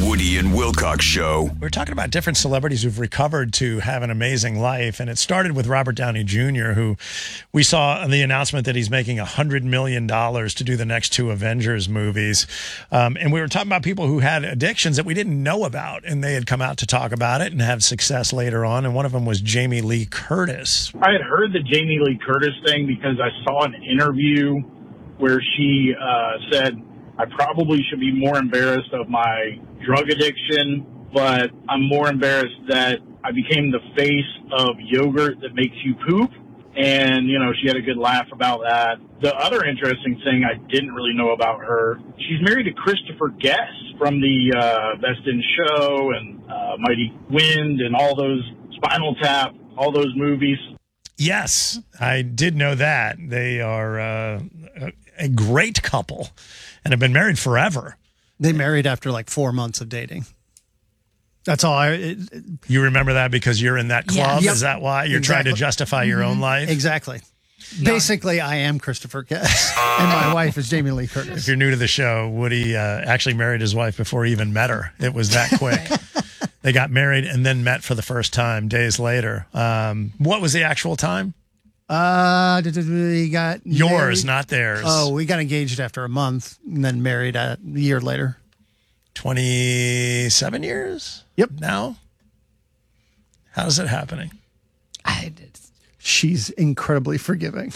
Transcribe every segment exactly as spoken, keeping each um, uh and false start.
Woody and Wilcox Show. We're talking about different celebrities who've recovered to have an amazing life. And it started with Robert Downey Junior, who we saw the announcement that he's making one hundred million dollars to do the next two Avengers movies. Um, and we were talking about people who had addictions that we didn't know about, and they had come out to talk about it and have success later on. And one of them was Jamie Lee Curtis. I had heard the Jamie Lee Curtis thing because I saw an interview where she uh, said, I probably should be more embarrassed of my drug addiction, but I'm more embarrassed that I became the face of yogurt that makes you poop. And, you know, she had a good laugh about that. The other interesting thing I didn't really know about her, she's married to Christopher Guest from the uh, Best in Show and uh, Mighty Wind and all those, Spinal Tap, all those movies. Yes, I did know that. They are uh, a great couple and have been married forever. They married after like four months of dating. That's all I... It, it, you remember that because you're in that club? Yeah. Is that why? You're exactly. trying to justify your mm-hmm. own life? Exactly. No. Basically, I am Christopher Guest, and my wife is Jamie Lee Curtis. If you're new to the show, Woody uh, actually married his wife before he even met her. It was that quick. They got married and then met for the first time days later. Um, what was the actual time? Uh, we got yours, married. Not theirs. Oh, we got engaged after a month and then married a year later. twenty-seven years? Yep. Now? How's it happening? I did. She's incredibly forgiving.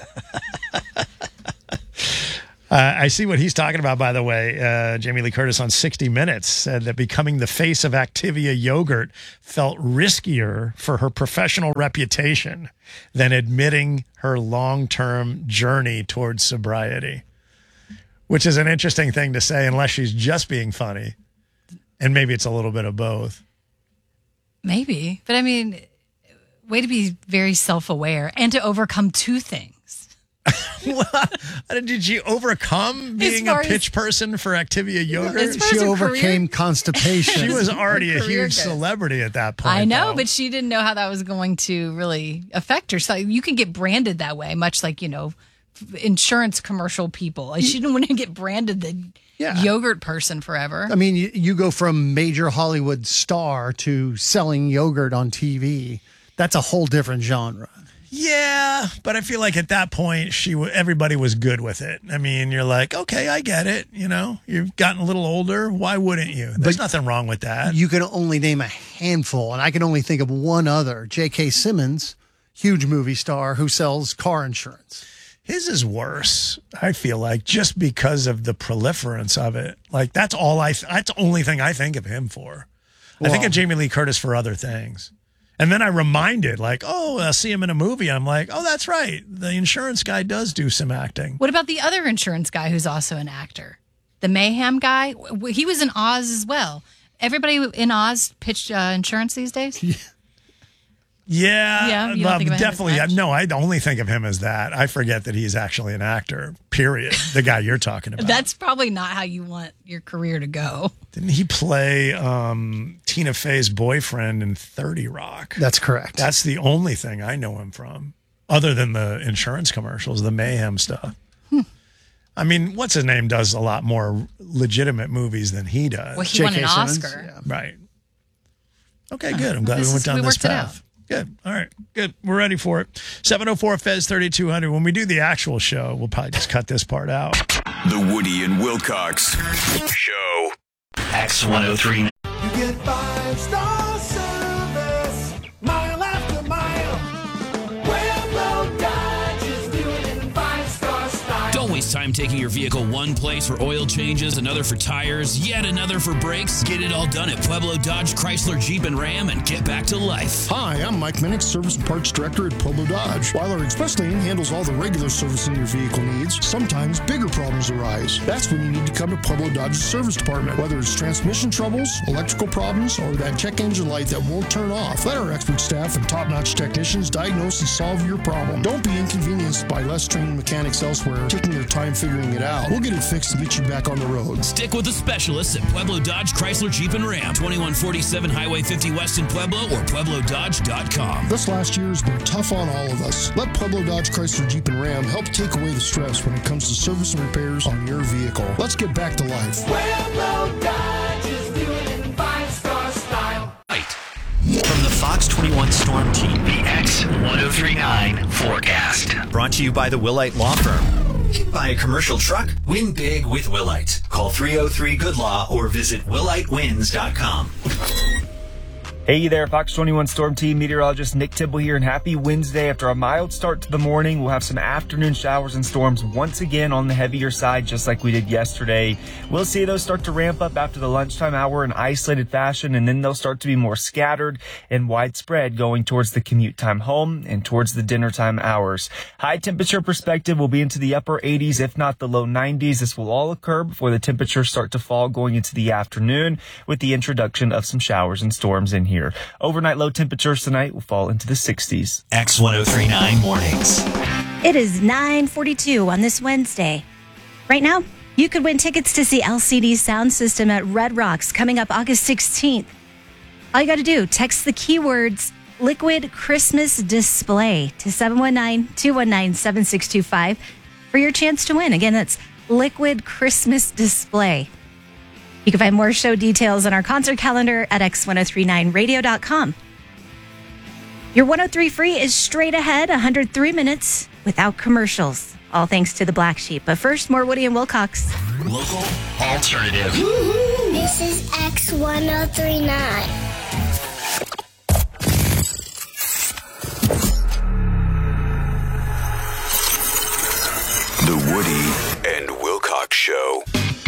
Uh, I see what he's talking about, by the way. Uh, Jamie Lee Curtis on sixty minutes said that becoming the face of Activia yogurt felt riskier for her professional reputation than admitting her long-term journey towards sobriety, which is an interesting thing to say unless she's just being funny. And maybe it's a little bit of both. Maybe. But I mean, way to be very self-aware and to overcome two things. Did she overcome being a pitch as, person for Activia yogurt? She overcame career? constipation. She was already a huge goes. celebrity at that point. I know, though. but she didn't know how that was going to really affect her. So you can get branded that way, much like, you know, insurance commercial people. Like she didn't want to get branded the yeah. yogurt person forever. I mean, you, you go from major Hollywood star to selling yogurt on T V. That's a whole different genre. Yeah, but I feel like at that point, she w- everybody was good with it. I mean, you're like, okay, I get it. You know, you've gotten a little older. Why wouldn't you? There's but nothing wrong with that. You can only name a handful, and I can only think of one other. J K. Simmons, huge movie star who sells car insurance. His is worse, I feel like, just because of the proliferance of it. Like, that's all I, th- that's the only thing I think of him for. Well, I think of Jamie Lee Curtis for other things. And then I reminded, like, oh, I'll see him in a movie. I'm like, oh, that's right. The insurance guy does do some acting. What about the other insurance guy who's also an actor? The Mayhem guy? He was in Oz as well. Everybody in Oz pitched uh, insurance these days? Yeah. Yeah, yeah you don't think of him definitely. As no, I only think of him as that. I forget that he's actually an actor, period. The guy you're talking about. That's probably not how you want your career to go. Didn't he play um, Tina Fey's boyfriend in thirty Rock? That's correct. That's the only thing I know him from, other than the insurance commercials, the Mayhem stuff. Hmm. I mean, what's his name does a lot more legitimate movies than he does. Well, he J K. won an Simmons? Oscar. Yeah. Right. Okay, good. I'm glad this we went is, down we this worked path. It out. Good. All right. Good. We're ready for it. seven oh four F E Z thirty-two hundred. When we do the actual show, we'll probably just cut this part out. The Woody and Wilcox Show. X one oh three. You get five star service, mile after mile. Pueblo Dodge is doing it in five star style. Don't waste time taking your vehicle one place for oil changes, another for tires, yet another for brakes. Get it all done at Pueblo Dodge, Chrysler, Jeep, and Ram and get back to life. Hi, I'm Mike Minnick, Service and Parts Director at Pueblo Dodge. While our express lane handles all the regular servicing your vehicle needs, sometimes bigger problems arise. That's when you need to come to Pueblo Dodge's service department. Whether it's transmission troubles, electrical problems, or that check engine light that won't turn off, let our expert staff and top-notch technicians diagnose and solve your problem. Don't be inconvenienced by less trained mechanics elsewhere taking their time figuring it out. We'll get it fixed and get you back on the road. Stick with the specialists at Pueblo Dodge, Chrysler, Jeep, and Ram. twenty-one forty-seven Highway fifty West in Pueblo or Pueblo Dodge dot com. This last year has been tough on all of us. Let Pueblo Dodge, Chrysler, Jeep, and Ram help take away the stress when it comes to service and repairs on your vehicle. Let's get back to life. Pueblo Dodge is doing it. Storm Team, the X ten thirty-nine forecast. Brought to you by the Willite Law Firm. Buy a commercial truck, win big with Willite. Call three oh three good law or visit willite wins dot com. Hey there, Fox twenty-one Storm Team meteorologist Nick Tibble here, and happy Wednesday. After a mild start to the morning, we'll have some afternoon showers and storms once again on the heavier side, just like we did yesterday. We'll see those start to ramp up after the lunchtime hour in isolated fashion, and then they'll start to be more scattered and widespread going towards the commute time home and towards the dinner time hours. High temperature perspective will be into the upper eighties, if not the low nineties. This will all occur before the temperatures start to fall going into the afternoon with the introduction of some showers and storms in here. Here. Overnight low temperatures tonight will fall into the sixties. X ten thirty-nine mornings. It is nine forty-two on this Wednesday. Right now, you could win tickets to see L C D Sound System at Red Rocks coming up August sixteenth. All you got to do, text the keywords Liquid Christmas Display to seven one nine, two one nine, seven six two five for your chance to win. Again, that's Liquid Christmas Display. You can find more show details on our concert calendar at x ten thirty-nine radio dot com. Your one oh three free is straight ahead, one hundred three minutes without commercials. All thanks to the Black Sheep. But first, more Woody and Wilcox. Local alternative. This is X ten thirty-nine. The Woody and Wilcox Show.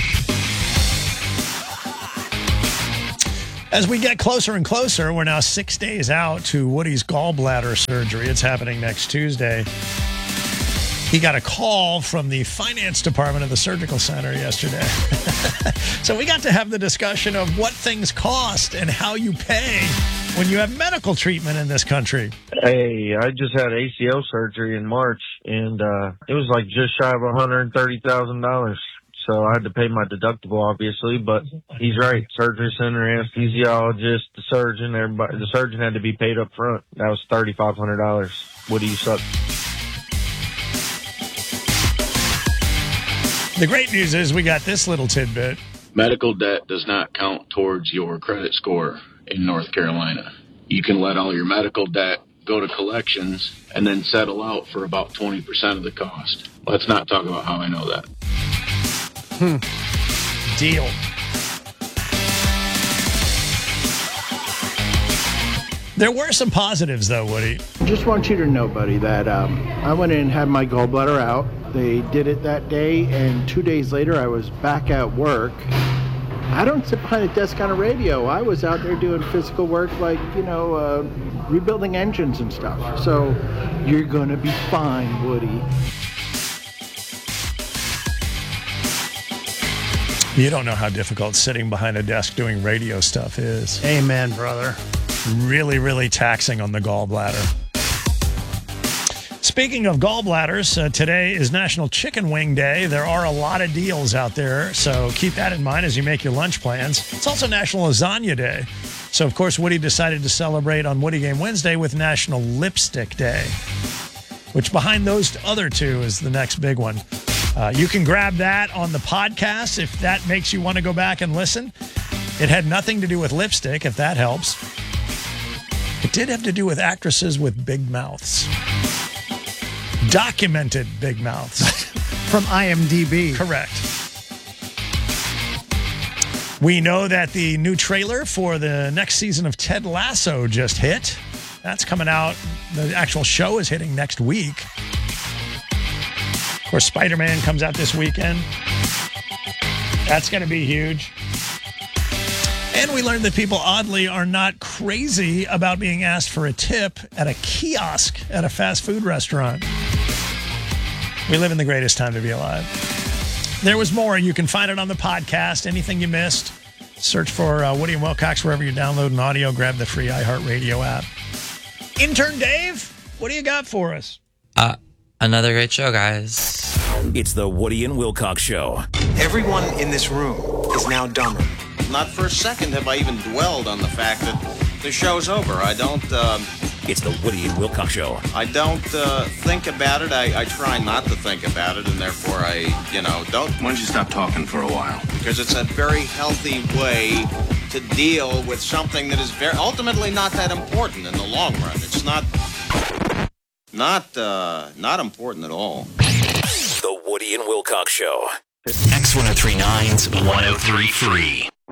As we get closer and closer, we're now six days out to Woody's gallbladder surgery. It's happening next Tuesday. He got a call from the finance department of the surgical center yesterday. So we got to have the discussion of what things cost and how you pay when you have medical treatment in this country. Hey, I just had A C L surgery in March, and uh, it was like just shy of one hundred thirty thousand dollars. So I had to pay my deductible, obviously, but he's right. Surgery center, anesthesiologist, the surgeon, everybody. The surgeon had to be paid up front. That was thirty-five hundred dollars. What do you suck? The great news is we got this little tidbit. Medical debt does not count towards your credit score in North Carolina. You can let all your medical debt go to collections and then settle out for about twenty percent of the cost. Let's not talk about how I know that. Hmm. Deal. There were some positives, though, Woody. Just want you to know, buddy, that um, I went in and had my gallbladder out. They did it that day, and two days later, I was back at work. I don't sit behind a desk on a radio. I was out there doing physical work like, you know, uh, rebuilding engines and stuff. So you're going to be fine, Woody. You don't know how difficult sitting behind a desk doing radio stuff is. Amen, brother. Really, really taxing on the gallbladder. Speaking of gallbladders, uh, today is National Chicken Wing Day. There are a lot of deals out there, so keep that in mind as you make your lunch plans. It's also National Lasagna Day. So, of course, Woody decided to celebrate on Woody Game Wednesday with National Lipstick Day, which behind those other two is the next big one. Uh, you can grab that on the podcast if that makes you want to go back and listen. It had nothing to do with lipstick, if that helps. It did have to do with actresses with big mouths. Documented big mouths. From I M D B. Correct. We know that the new trailer for the next season of Ted Lasso just hit. That's coming out. The actual show is hitting next week. Of course, Spider-Man comes out this weekend. That's going to be huge. And we learned that people, oddly, are not crazy about being asked for a tip at a kiosk at a fast food restaurant. We live in the greatest time to be alive. There was more. You can find it on the podcast. Anything you missed, search for uh, Woody and Wilcox wherever you're downloading audio. Grab the free iHeartRadio app. Intern Dave, what do you got for us? Uh, another great show, guys. It's the Woody and Wilcox Show. Everyone in this room is now dumber. Not for a second have I even dwelled on the fact that the show's over. I don't, uh, It's the Woody and Wilcox Show. I don't uh, think about it. I, I try not to think about it, and therefore I, you know, don't. Why don't you stop talking for a while? Because it's a very healthy way to deal with something that is very ultimately not that important in the long run. It's not, not, uh, not important at all. The Woody and Wilcox Show. X ten thirty-nine's one oh three point three.